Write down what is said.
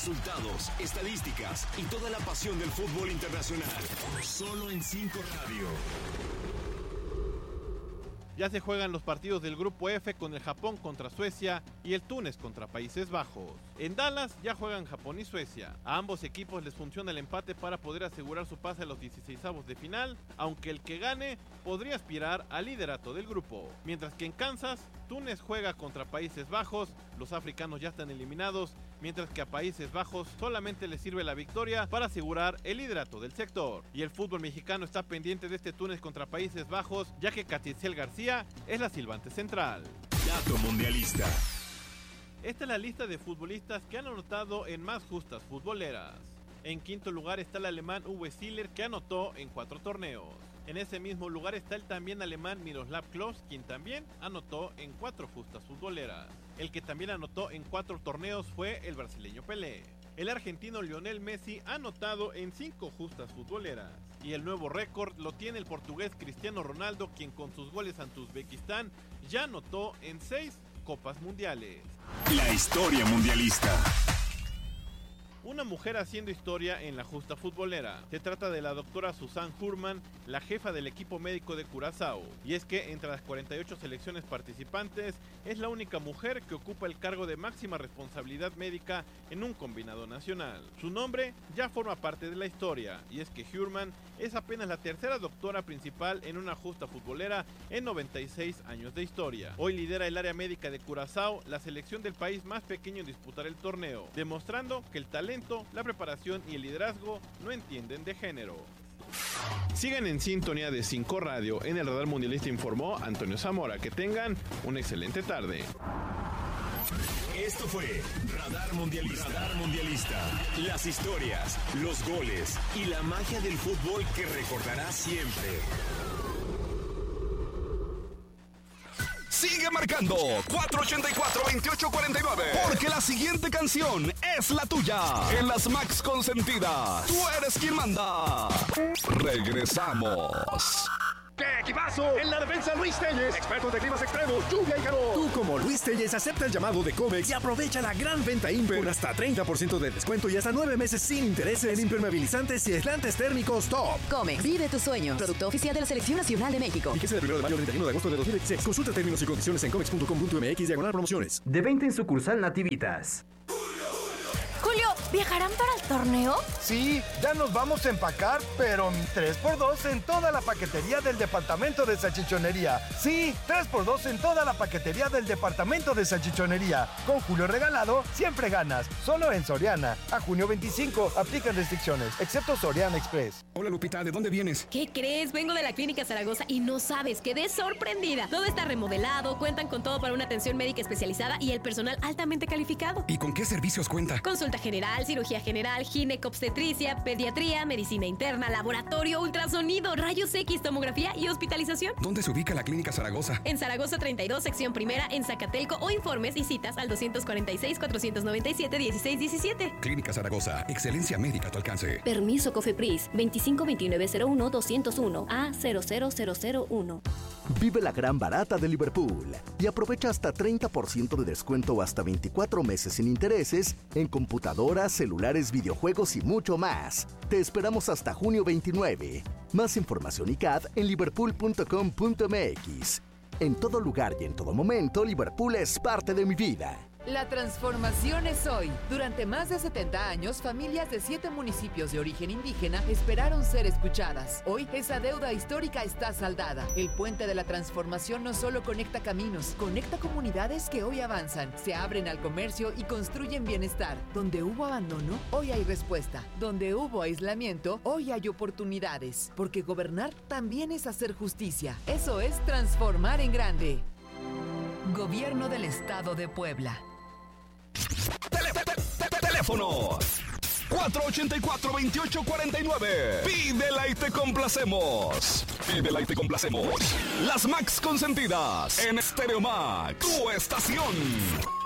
resultados, estadísticas y toda la pasión del fútbol internacional. Solo en 5 Radio. Ya se juegan los partidos del Grupo F con el Japón contra Suecia y el Túnez contra Países Bajos. En Dallas ya juegan Japón y Suecia. A ambos equipos les funciona el empate para poder asegurar su pase a los 16avos de final, aunque el que gane podría aspirar al liderato del grupo. Mientras que en Kansas, Túnez juega contra Países Bajos, los africanos ya están eliminados, mientras que a Países Bajos solamente les sirve la victoria para asegurar el liderato del sector. Y el fútbol mexicano está pendiente de este Túnez contra Países Bajos, ya que Catitzel García es la silbante central. Dato mundialista. Esta es la lista de futbolistas que han anotado en más justas futboleras. En quinto lugar está el alemán Uwe Seeler, que anotó en 4 torneos. En ese mismo lugar está el también alemán Miroslav Klose, quien también anotó en 4 justas futboleras. El que también anotó en 4 torneos fue el brasileño Pelé. El argentino Lionel Messi ha anotado en 5 justas futboleras. Y el nuevo récord lo tiene el portugués Cristiano Ronaldo, quien con sus goles ante Uzbekistán ya anotó en 6 Copas Mundiales. La historia mundialista. Una mujer haciendo historia en la justa futbolera. Se trata de la doctora Susan Hurman, la jefa del equipo médico de Curazao. Y es que entre las 48 selecciones participantes, es la única mujer que ocupa el cargo de máxima responsabilidad médica en un combinado nacional. Su nombre ya forma parte de la historia, y es que Hurman es apenas la tercera doctora principal en una justa futbolera en 96 años de historia. Hoy lidera el área médica de Curazao, la selección del país más pequeño en disputar el torneo, demostrando que el talento, la preparación y el liderazgo no entienden de género. Sigan en sintonía de 5 Radio. En el Radar Mundialista informó Antonio Zamora. Que tengan una excelente tarde. Esto fue Radar Mundialista. Radar Mundialista. Las historias, los goles y la magia del fútbol que recordarás siempre. Sigue marcando 484-2849, porque la siguiente canción es la tuya. En las Max Consentidas, tú eres quien manda. Regresamos. ¡Qué equipazo! En la defensa, Luis Telles, expertos de climas extremos, lluvia y calor. Tú, como Luis Telles, acepta el llamado de Comex y aprovecha la gran venta Imper con hasta 30% de descuento y hasta 9 meses sin intereses en impermeabilizantes y aislantes térmicos top. Comex, vive tus sueños. Producto oficial de la Selección Nacional de México. Fíjese del 1 de mayo al 31 de agosto de 2016. Consulta términos y condiciones en comex.com.mx/promociones. De 20 en sucursal Nativitas. Julio, ¿viajarán para el torneo? Sí, ya nos vamos a empacar, pero 3x2 en toda la paquetería del departamento de salchichonería. Sí, 3x2 en toda la paquetería del departamento de salchichonería. Con Julio regalado, siempre ganas. Solo en Soriana. A junio 25, aplican restricciones, excepto Soriana Express. Hola Lupita, ¿de dónde vienes? ¿Qué crees? Vengo de la Clínica Zaragoza y no sabes, quedé sorprendida. Todo está remodelado, cuentan con todo para una atención médica especializada y el personal altamente calificado. ¿Y con qué servicios cuenta? Consulta general, cirugía general, ginecobstetricia, pediatría, medicina interna, laboratorio, ultrasonido, rayos X, tomografía y hospitalización. ¿Dónde se ubica la Clínica Zaragoza? En Zaragoza 32, sección primera, en Zacatelco, o informes y citas al 246-497-1617. Clínica Zaragoza, excelencia médica a tu alcance. Permiso COFEPRIS 252901-201 a 00001. Vive la gran barata de Liverpool y aprovecha hasta 30% de descuento o hasta 24 meses sin intereses en computadoras, celulares, videojuegos y mucho más. Te esperamos hasta junio 29. Más información y CAD en liverpool.com.mx. En todo lugar y en todo momento, Liverpool es parte de mi vida. La transformación es hoy. Durante más de 70 años, familias de 7 municipios de origen indígena esperaron ser escuchadas. Hoy, esa deuda histórica está saldada. El puente de la transformación no solo conecta caminos, conecta comunidades que hoy avanzan, se abren al comercio y construyen bienestar. Donde hubo abandono, hoy hay respuesta. Donde hubo aislamiento, hoy hay oportunidades. Porque gobernar también es hacer justicia. Eso es transformar en grande. Gobierno del Estado de Puebla. Teléfono 484-2849. Pídela y te complacemos. Pídela y te complacemos. Las Max Consentidas en Stereo Max, tu estación.